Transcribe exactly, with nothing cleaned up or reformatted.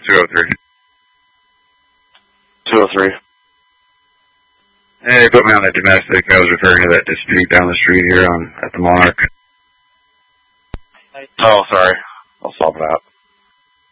two oh three. two oh three. Hey, they put me on that domestic. I was referring to that dispute down the street here on at the Monarch. Oh, sorry. I'll solve that.